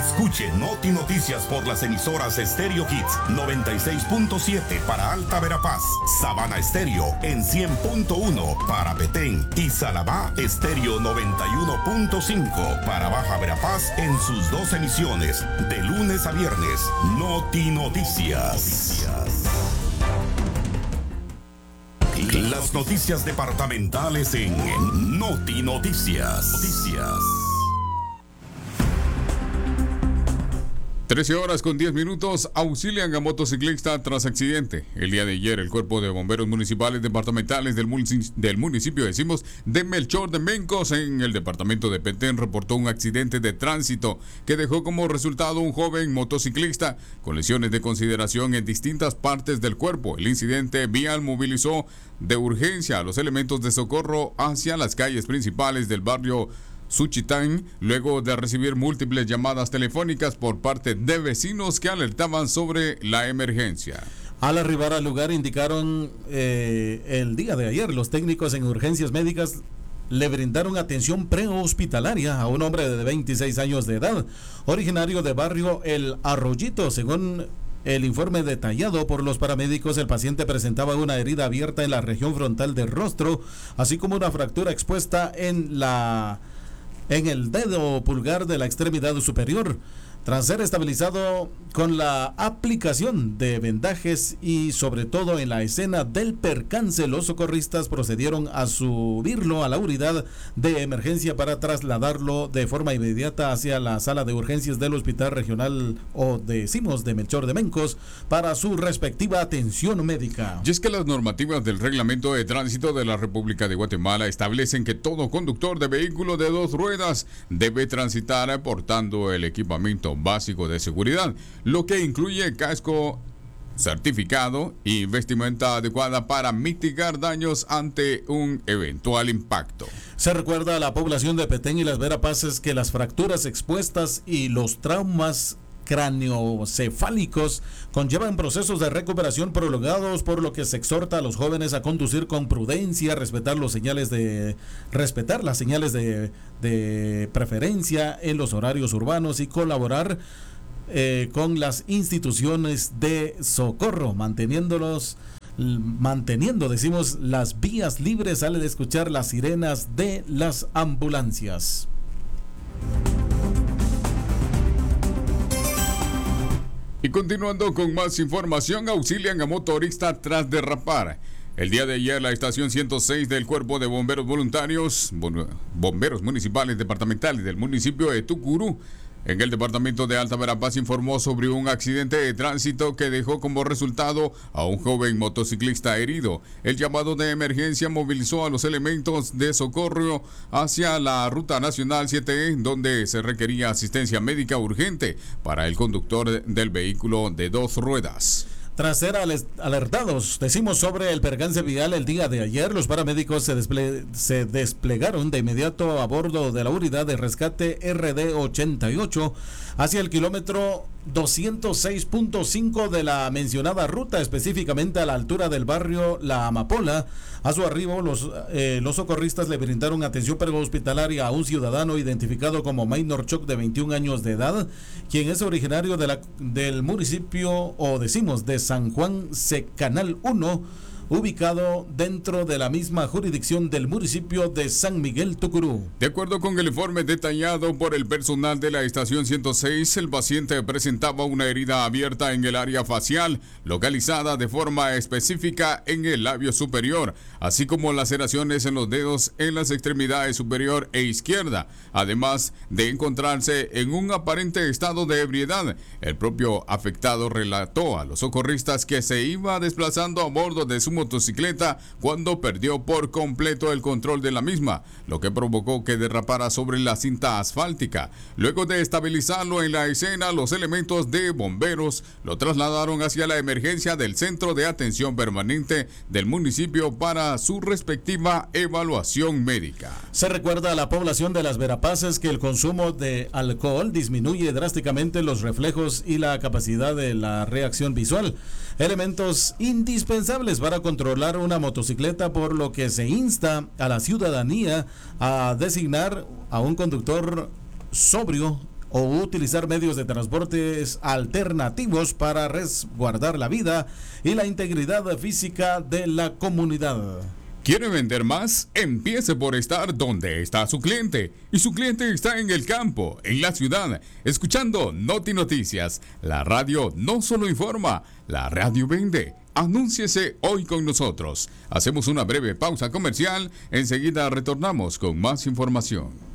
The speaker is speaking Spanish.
Escuche Noti Noticias por las emisoras Stereo Hits 96.7 para Alta Verapaz, Sabana Estéreo en 100.1 para Petén y Salabá Estéreo 91.5 para Baja Verapaz en sus dos emisiones, de lunes a viernes. Noti Noticias. Las noticias departamentales en Noti Noticias. 13:10. Auxilian a motociclista tras accidente. El día de ayer, el Cuerpo de Bomberos Municipales Departamentales del municipio, de Melchor de Mencos, en el departamento de Petén, reportó un accidente de tránsito que dejó como resultado un joven motociclista con lesiones de consideración en distintas partes del cuerpo. El incidente vial movilizó de urgencia a los elementos de socorro hacia las calles principales del barrio Suchitán, luego de recibir múltiples llamadas telefónicas por parte de vecinos que alertaban sobre la emergencia. Al arribar al lugar, indicaron el día de ayer, los técnicos en urgencias médicas le brindaron atención prehospitalaria a un hombre de 26 años de edad, originario de barrio El Arroyito. Según el informe detallado por los paramédicos, el paciente presentaba una herida abierta en la región frontal del rostro, así como una fractura expuesta en el dedo pulgar de la extremidad superior. Tras ser estabilizado con la aplicación de vendajes y sobre todo en la escena del percance, los socorristas procedieron a subirlo a la unidad de emergencia para trasladarlo de forma inmediata hacia la sala de urgencias del Hospital Regional de Melchor de Mencos para su respectiva atención médica. Y es que las normativas del Reglamento de Tránsito de la República de Guatemala establecen que todo conductor de vehículo de dos ruedas debe transitar portando el equipamiento básico de seguridad, lo que incluye casco certificado y vestimenta adecuada para mitigar daños ante un eventual impacto. Se recuerda a la población de Petén y Las Verapaces que las fracturas expuestas y los traumas craneoencefálicos conllevan procesos de recuperación prolongados, por lo que se exhorta a los jóvenes a conducir con prudencia, respetar las señales de preferencia en los horarios urbanos y colaborar con las instituciones de socorro, manteniendo las vías libres al escuchar las sirenas de las ambulancias. Y continuando con más información, auxilian a motorista tras derrapar. El día de ayer, la estación 106 del Cuerpo de Bomberos Voluntarios, Bomberos Municipales Departamentales del municipio de Tucurú, en el departamento de Alta Verapaz, informó sobre un accidente de tránsito que dejó como resultado a un joven motociclista herido. El llamado de emergencia movilizó a los elementos de socorro hacia la Ruta Nacional 7E, donde se requería asistencia médica urgente para el conductor del vehículo de dos ruedas. Tras ser alertados, sobre el percance vial el día de ayer, los paramédicos se desplegaron de inmediato a bordo de la unidad de rescate RD88 hacia el kilómetro 206.5 de la mencionada ruta, específicamente a la altura del barrio La Amapola. A su arribo, los socorristas le brindaron atención prehospitalaria a un ciudadano identificado como Maynor Choc, de 21 años de edad, quien es originario del municipio de San Juan Secanal 1, ubicado dentro de la misma jurisdicción del municipio de San Miguel Tucurú. De acuerdo con el informe detallado por el personal de la estación 106, el paciente presentaba una herida abierta en el área facial, localizada de forma específica en el labio superior, así como laceraciones en los dedos en las extremidades superior e izquierda, además de encontrarse en un aparente estado de ebriedad. El propio afectado relató a los socorristas que se iba desplazando a bordo de su motocicleta cuando perdió por completo el control de la misma, lo que provocó que derrapara sobre la cinta asfáltica. Luego de estabilizarlo en la escena, los elementos de bomberos lo trasladaron hacia la emergencia del Centro de Atención Permanente del municipio para su respectiva evaluación médica. Se recuerda a la población de Las Verapaces que el consumo de alcohol disminuye drásticamente los reflejos y la capacidad de la reacción visual, elementos indispensables para controlar una motocicleta, por lo que se insta a la ciudadanía a designar a un conductor sobrio o utilizar medios de transportes alternativos para resguardar la vida y la integridad física de la comunidad. ¿Quiere vender más? Empiece por estar donde está su cliente. Y su cliente está en el campo, en la ciudad, escuchando Noti Noticias. La radio no solo informa, la radio vende. Anúnciese hoy con nosotros. Hacemos una breve pausa comercial. Enseguida retornamos con más información.